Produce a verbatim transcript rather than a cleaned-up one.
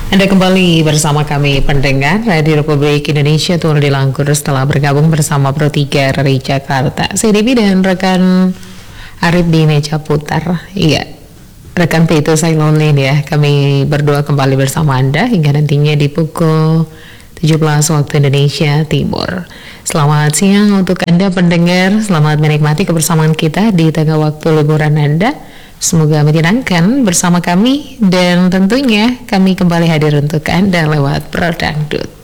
Anda kembali bersama kami pendengar Radio Republik Indonesia Tur di Langkur setelah bergabung bersama Pro tiga dari Jakarta. Saya Devi dan rekan Arif di meja putar. Iya, rekan P itu saya lonely ya. Kami berdua kembali bersama Anda hingga nantinya di pukul tujuh belas waktu Indonesia Timur. Selamat siang untuk Anda pendengar. Selamat menikmati kebersamaan kita di tengah waktu liburan Anda. Semoga menyenangkan bersama kami dan tentunya kami kembali hadir untuk Anda lewat Pro Dangdut.